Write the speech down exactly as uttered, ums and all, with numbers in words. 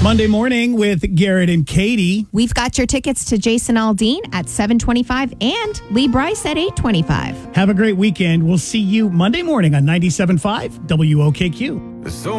Monday morning with Garrett and Katie. We've got your tickets to Jason Aldean at seven twenty-five and Lee Bryce at eight twenty-five. Have a great weekend. We'll see you Monday morning on ninety-seven point five W O K Q. So